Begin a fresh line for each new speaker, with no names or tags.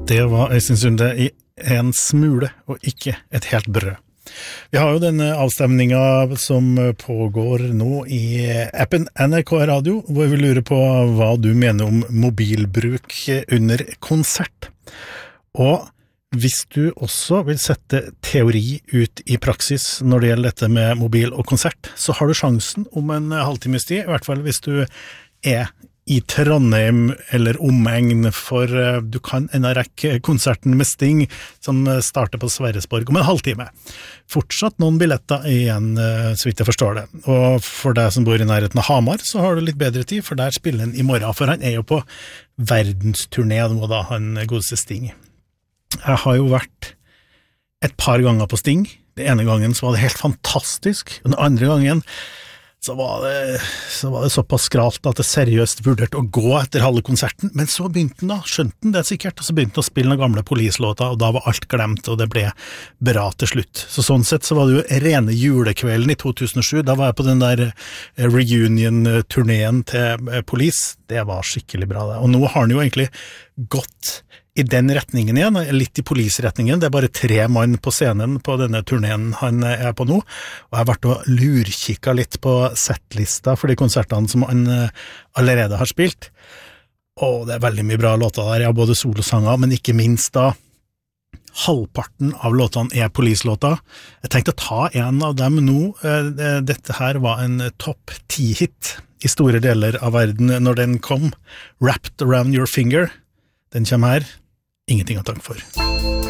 Det var Øystein Sunde I en smule, og ikke et helt brød. Vi har jo denne avstemningen som pågår nå I appen NRK Radio, hvor vi lurer på hva du mener om mobilbruk under konsert. Og hvis du også vil sette teori ut I praksis når det gjelder dette med mobil og konsert, så har du sjansen om en halvtimes tid, I hvert fall hvis du I Trondheim eller omegn, for du kan enda rekke konserten med Sting som starter på Sverresborg om en halvtime. Fortsatt noen billetter igjen, så vidt jeg forstår det. Og for deg som bor I nærheten av Hamar, så har du litt bedre tid, for der spiller han I morgen, for han jo på verdensturné nå da, han godeste Sting. Jeg har jo vært et par ganger på Sting. Den ene gangen så var det helt fantastisk, og den andre gangen så var det såpass skralt at det seriøst vurderte å gå etter halve konserten, men så begynte han da, skjønte han det sikkert, og så begynte han å spille noen gamle polislåter, og da var alt glemt, og det ble bra til slutt. Så sånn sett så var det jo rene julekvelden I 2007, da var jeg på den der reunion-turneen til Police, det var skikkelig bra det. Og nå har han jo egentlig gått I den retningen igjen, litt I Police-retningen, det bare 3 mann på scenen på denne turneen han på nå, og jeg har vært og lurkikket litt på settlista for de konsertene som han allerede har spilt, og det veldig mye bra låter der, jeg har både solosanger, men ikke minst da, halvparten av låtene Police-låter. Jeg tenkte å ta en av dem nå, dette her var en topp 10-hit I store deler av verden når den kom, Wrapped Around Your Finger, den kommer her, ingenting å takke for.